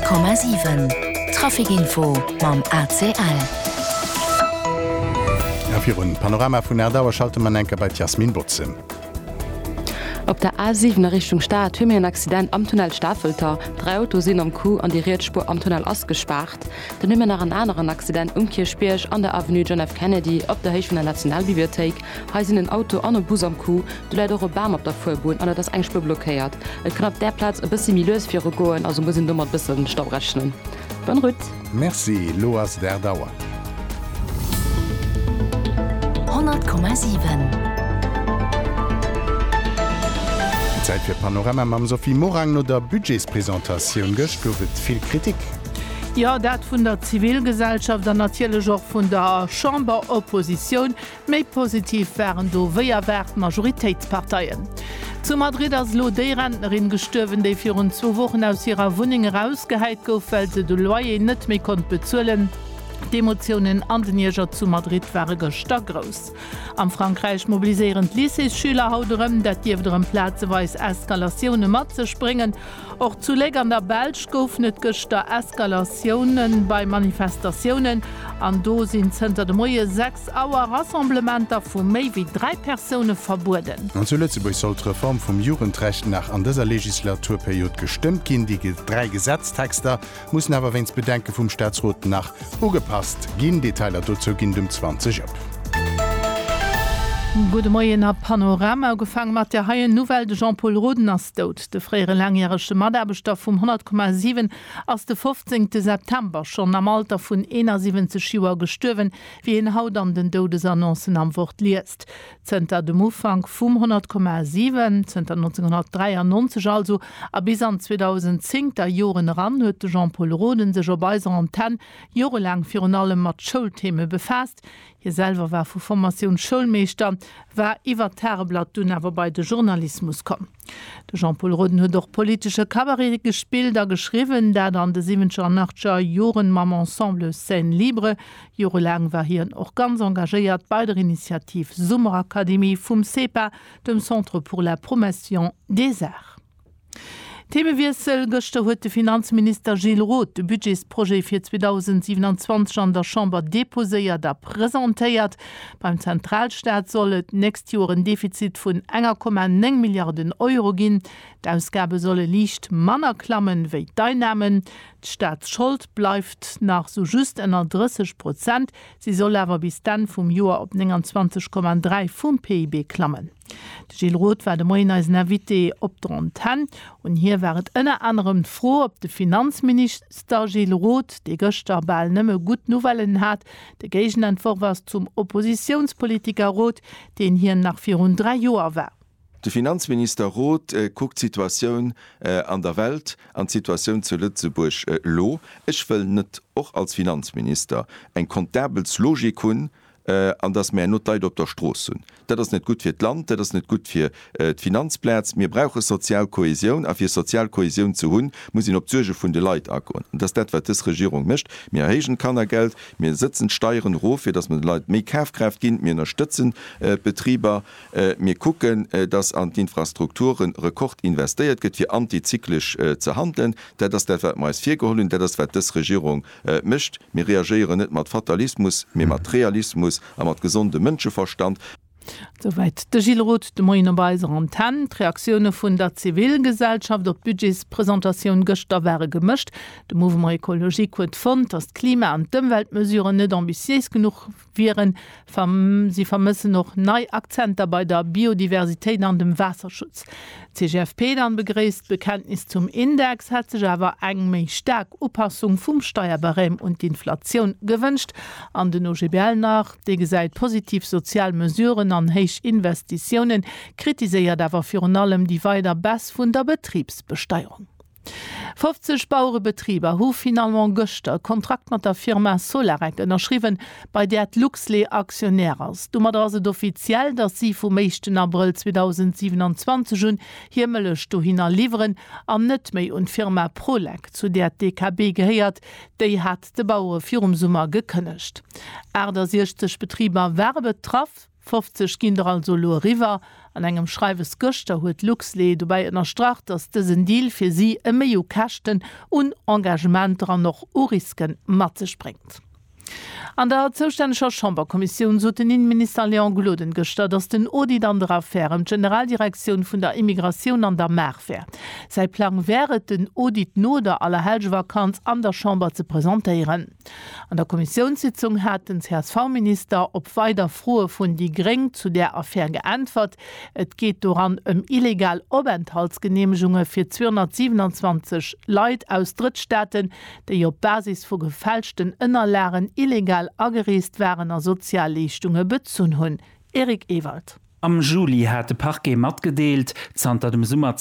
100,7 Trafikinfo mam ACL. Ja, für ein Panorama von Erdauer schalte man enke bei Jasmin Butze. Op der A7 Richtung Staat hue mir ein Accident am Tunnel Staffelter. 3 Autos sind am Kuh an die Rätspur am Tunnel ausgespart. Dann nimmer nach einem anderen Accident Kirchbierg an der Avenue John F. Kennedy op der Heich von der Nationalbibliothek. He sind ein Auto an den Bus am Kuh, du leider auch Baum op der Vorbahn an das Einspur blockiert. Et kann auf der Platz ein bisschen milös für gehen, also muss ich dummer ein bisschen den Stau rechnen. Bonne Route. Merci, Loas der Dauer. 100,7 Zeit für Panorama mam Sophie Morang no der Budgetspräsentation gestufet viel Kritik. Ja, dat vun der Zivilgesellschaft der natürlich auch vun der Chamberopposition méi positiv wären do wéierwert Majoritätsparteien. Zu Madrid als Lodé-Rentnerin gestürwen, déi vir 2 Wochen aus ihrer Wohnung rausgeheit gouf, weil se de Loyer net méi kont bezuelen. Die Emotionen an den Jäger zu Madrid waren gestark groß. Am Frankreich mobilisierend Lycée-Schüler hauterem, dat die auf dem Platzeweis Eskalationen matze springen. Auch zu an der Belsch gouf net gester Eskalationen bei Manifestationen. An do sind hinter de moie 6 Auer Rassemblementer vu méi wie 3 Personen verboten. Und zu Lützeburg soll die Reform vom Jugendrecht nach an dieser Legislaturperiode gestimmt gehen. Die 3 Gesetztexter müssen aber wenns Bedenken vom Staatsrat nach ugepasst. Gehen Detailer dazu gehen dem 20 ab. Gute Morgen a Panorama gefangen mat der haie Nouvelle de Jean-Paul Roden ass dot. De fréiere langjährigesche Maderbestoff vum 100,7 ass de 15. September schon am Alter vun 71 Joer gestürwen, wie en Haut an den Todesannoncen am Wort liest. Zter dem Ufang vum 100,7 Zter 1993 also a bis an 2010 der Joren ran huet de Jean-Paul Roden sech op beiser Antenne jorelang fir an allem mat Schultheme befasst. Hier selber war vu Formation Schulmeester, war iwwer Terreblatt du awer bei de Journalismus kom. De Jean-Paul Roden huet doch politische Kabarett gespielt, geschrieben, dat an de 7. Nachtscher Joren mam Ensemble Seine Libre. Jorelang war hier auch ganz engagiert bei der Initiative Sommerakademie vum CEPA, dem Centre pour la Promotion des Arts. Themewiesel gëchte huet de Finanzminister Gilles Roth de Budgetsprojet fir 2027 an der Chamber deposéiert a präsentéiert. Beim Zentralstaat sollet näst Joer een Defizit vun 1,9 Milliarden Euro ginn. D'Ausgabe solle liicht Manner klammen wéi d'Einnahmen. Staatsschuld bleibt nach so just 30%. Sie soll aber bis dann vom Jahr op 29,3 vom PIB klammen. Gilles Roth war de Moin als Navité op Drontan und hier wäret ënner anderem froh, ob de Finanzminister Gilles Roth de Göster ball nëmme gut Novellen hat, de Gegenentwurf was zum Oppositionspolitiker Roth, den hier nach 403 Joer war. Der Finanzminister Roth guckt Situation an der Welt, an Situation zu Lützeburg lo. Ich will nicht auch als Finanzminister ein kontables Logik hun, an das mehr Not op der Straße. Das ist nicht gut für das Land, das ist nicht gut für die Finanzplätze. Wir brauchen Sozialkohäsion. Auf für Sozialkohäsion zu haben, muss ich auf die Psyche von den Leuten angehen. Und das ist das, was die Regierung möchte. Wir erheben Kannergeld, wir setzen Steuern hoch, für dass wir den Leuten mehr Kaufkraft geben, wir unterstützen Betriebe, wir gucken, dass an die Infrastrukturen Rekord investiert wird, für antizyklisch zu handeln. Das ist das, was wir als vorgeholt, das ist, was die Regierung möchte. Wir reagieren nicht mit Fatalismus, mit Materialismus, mat gesunde Mënscheverstand. Soweit de Gilles Roth de Moine Beiser Antenne. Reaktionen vun der Zivilgesellschaft op Budgetspräsentation gëster wäre gemischt. De Mouvement Ökologie huet fand, dass Klima- und Umweltmesuren net ambitiös genug wären. Sie vermissen noch neue Akzente bei der Biodiversität an dem Wasserschutz. CGFP dann begräst Bekenntnis zum Index hat sich aber eng méi stark Upassung vum Steuerbarem und Inflation gewünscht. An den OGBL nach, de geseit positiv Sozialmesuren an heich Investitionen, kritiseiert awer für allem die weiter Bass vun der Betriebsbesteuerung. 50 Bauerbetrieber hu finalement Göster Kontrakt mat der Firma Solarec unterschrieben, bei der Luxley Aktionärs. Dummer da se offiziell, dass sie vom 1. April 2027 schon hier mëllech du hinlieferen an net méi und Firma Prolec, zu der DKB geheiert, déi hat de Bauer Firumsummer gekënnecht. Der 60 Betrieber wäre betraff, 50 Kinder also lo River an engem Schreiwes Göster huet Luxle dobei ënnerstracht, dats dësen Deal fir sie e méio Kachten und Engagement dran noch Urisken matze springt. An der zoustännegcher Chamberkommission so den Innenminister Leon Gloden gestört, dats den Audit an der Affäre Generaldirektion vun der Immigration an der Merwär. Sei Plan wäret den Audit no der aller Helgevakanz an der Chamber zu präsentieren. An der Kommissionssitzung hat den CSV-Minister op weiter frohe vun die Gring zu der Affäre geantwort. Et geht daran illegal Obenthaltsgenehmigungen fir 227 Leute aus Drittstaaten, die op Basis vu gefälschten Innerlehren illegal agereest wären a Sozialleistungen bezun hunn. Erik Ewald. Am Juli hat de Parquet matgedeelt, zanter dem Summer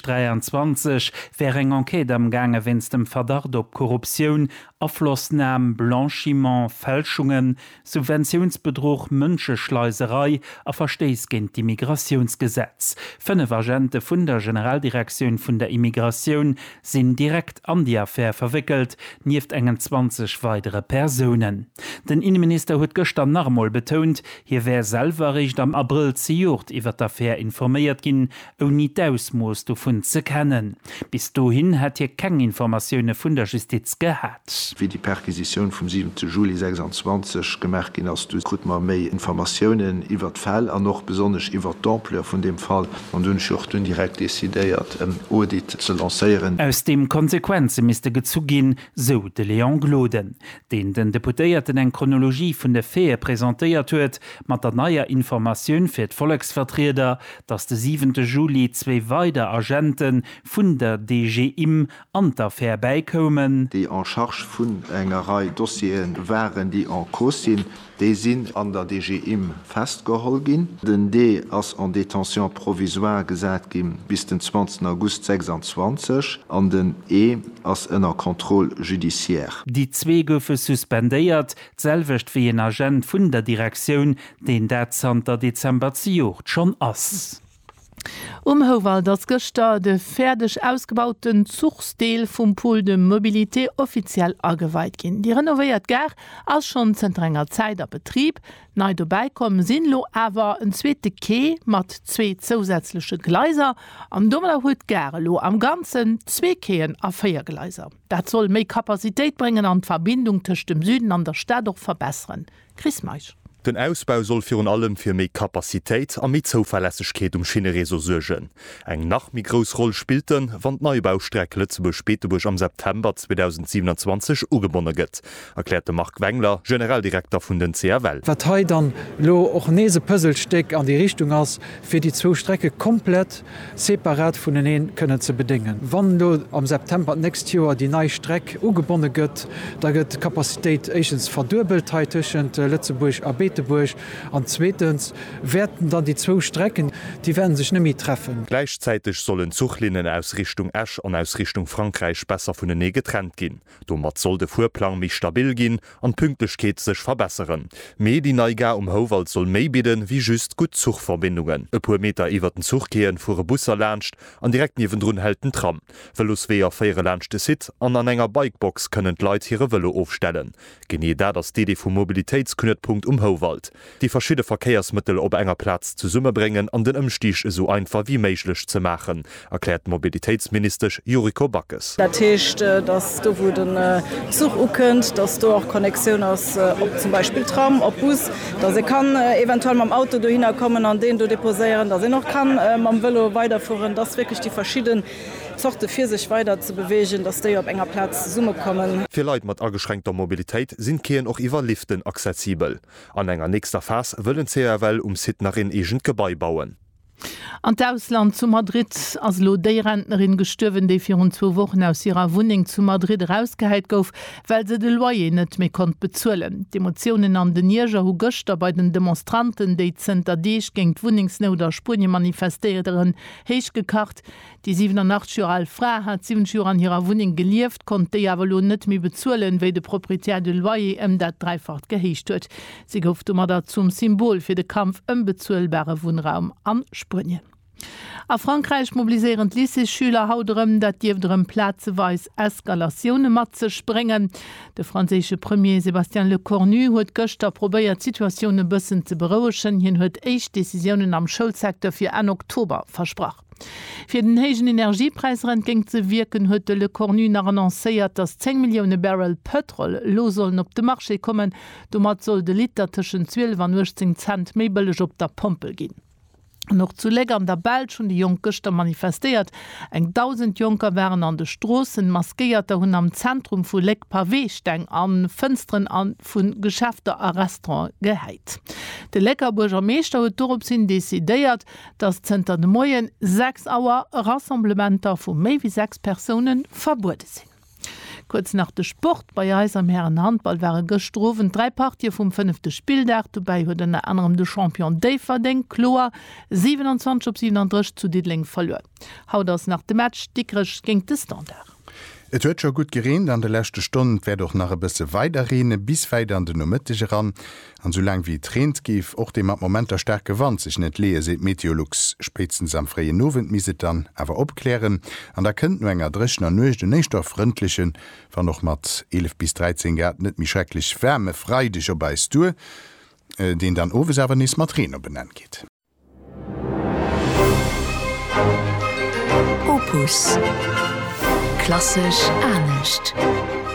2023 wär eng Enquete am Gange wenns dem Verdacht op Korruption, Afflossnahmen, Blanchiment, Fälschungen, Subventionsbedroch, Mënscheschleiserei a Verstees gentint die Migrationsgesetz. 5 Agente vun der Generaldirektion vun der Immigration sind direkt an die Affäre verwickelt, nieft engen 20 weitere Personen. Den Innenminister huet gestern nachmol betont, hier wär selberrecht am April Jord iwwer d'Affaire informéiert ginn ou nie d'ausmoos do vun ze kennen. Bis dohin hat hier keng Informationoune vun der Justiz gehat. Wie die Perquisition vom 7. Juli 26 gemerkt gin ass du gut ma méi Informationen iwwer d'Fall an noch besonders iwwer d'Ampleur von dem Fall an dun Schuchten direkt desideiert Audit ze lanceieren. Aus dem Konsequenze miste gezugin so de Leon Gloden, den Deputéierten eng Chronologie vun de Fee präsentéiert huet, mat der naier Informationun fir Volksvertreter, dass de 7. Juli 2 weitere Agenten vun der DGIM an der Affaire beikommen. Die en charge vun engerei Dossien waren die en Kosin, die sind an der DGIM festgeholt gin. Den D as en Detention provisoire gesat gin bis den 20. August 26 an den E as ënner Kontrolle judiciaire. Die 2 goufe suspendéiert, selwecht wie en Agent vun der Direktion, den dat Dezember schon ass. Howal das Göster de fertig ausgebauten Zugsdeel vum Pool de Mobilité offiziell aweit gin. Die renoviert gar als schon zentrenger Zeit der Betrieb. Nei vorbeikommen sinnlo awer en zweete Kee mat 2 zusätzliche Gleiser. Am Dommeler huet Gerlo am ganzen 2 Keen a 4 Gleiser. Dat soll méi Kapazität bringen an Verbindung zwischen dem Süden an der Stadt doch verbessern. Chris Meich. Den Ausbau soll fir allem fir méi Kapazitéit a mit Zuverlässigkeet Schienenreso sugen. Eng nach Migrosroll spielten, wann Neubaustreck Lützeburg Späteburg am September 2027 ugebonne gëtt, erklärte Mark Wengler, Generaldirektor vun den CRL. Wat dann lo och nese Pësselsteck an die Richtung ass fir die 2 Strecke komplett separat vun den een kënne ze bedingen. Wann du am September näst Joer die neii Streck ugebonne gëtt, da gëtt Kapazitéit egens verdurbeltheitschen Lützeburg a an zweitens werden dann die 2 Strecken, die werden sich nimi treffen. Gleichzeitig sollen Zuglinnen aus Richtung Esch und aus Richtung Frankreich besser vun den getrennt gin. Dommer soll de Fuhrplan mich stabil gin an Pünktlichkeit sich verbessern. Die Neiga Howald soll méi bieden wie just gut Zugverbindungen. E pur Meter iwwer den Zug gehen vor Busser lerncht an direkt niwen run halten Tram. Verlust wie faire lernchte Sit an enger Bikebox können Leiit ihre Wëlle aufstellen. Genie da das DD vu Mobilitätsknütpunkt Howald. Die verschiedene Verkehrsmittel op enger Platz zu Summe bringen an den Umstich so einfach wie méiglech zu machen, erklärt Mobilitätsminister Juriko Backes. Dat heißt, dass du wo den Zug ukënnt, dass du auch Konnexion aus ob zum Beispiel Tram, ob Bus, dass sie kann eventuell am Auto du hinkommen, an den du deposieren, dass sie noch kann man Velo weiterfuhren, dass wirklich die verschiedenen Sorte für sich weiter zu bewegen, dass die auf enger Platz Summe kommen. Für Leute mit eingeschränkter Mobilität sind Keen auch über Liften zesibel. An enger nächster Phase wollen CRL Sit nach in egent Gebäi bauen. An d'Ausland zu Madrid as lo déi-Rentnerin gestürwen, déi 2 Wochen aus ihrer Wohnung zu Madrid rausgeheit gouf, weil se de Loyer net méi kont bezuelen. D'Emotionen an den Nieger hu Göster bei den Demonstranten, déi Zter Deeg géng d'Wuningsnot der Spurnie manifestéieren héich gekacht. Die 87 Jahre alt Frau hat 7 Jahre an ihrer Wohnung gelieft, konnte déi awer lo net méi bezuelen, wéi de Proprietär de Loyer dat dreifach gehéicht huet. Sie gouft mat dat zum Symbol fir de Kampf bezuelbare Wohnraum an Spurnie. A Frankreich mobiliseieren Lyceeschüler hautm, dat Diewrem Plazeweis Eskalationune matze sprengen. De franzésche Premier Sebastian Lecornu huet Göster probéiert Situationune bëssen ze berouechen, hin huet eich Decisionen am Schulsektor fir an Oktober versprach. Fi den hegen Energiepreisrent ging ze wirken huet de Lecornu nach annoncéiert, dass 10 Millioune Barrel Petrol lo sollen op de Marche kommen, do mat soll de Liter tschen 12 an 18 Cent mébelleg op der Pompel ginn. Noch zu läger an der Bel schon die Jungköster manifestiert. Eng 1000 Junker wären an de Strossen maskeiert hunn am Zentrum vu Leck Pavésteng an Fënstren an vun Geschäfter a Restaurant geheit. De Leckerburger Meester huet dorop sinn desideiert, dats Zter de Moien 6 Auer Rassemblementer vu méi wie 6 Personen verbude sinn. Kurz nach de Sport bei Eis am Herren Handball waren gestroven 3 Partien vum 5. Spieldach, dabei huet den anderem de Champion Daver den Kloer 27:37 zu Diedling verloren. Haut ass nach dem Match dickrech ging de Standard. Et huet schon gut gereint an de lächte Stunde wär doch nach e bësse weiterrene bis weiter an den Nomittige ran. An so lang wie Trent gif och dem at Moment der Stärke wand sich net lee se Meteorlux spezens am freie Nowen miset dann awer opklären. An der kënnt no enger dreschen an nuech den nestoffrindlichen war noch mat 11 bis 13 Gärten net mi schrecklich wärme freidig opbeist du, den dann Owesawer nis Matriner benannt geht. Opus. Klassisch ernstcht.